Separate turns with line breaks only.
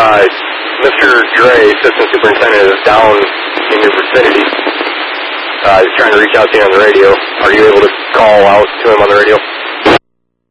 Mr. Dre, Assistant Superintendent, is down in your vicinity. He's trying to reach out to you on the radio. Are you able to call out to him on the radio?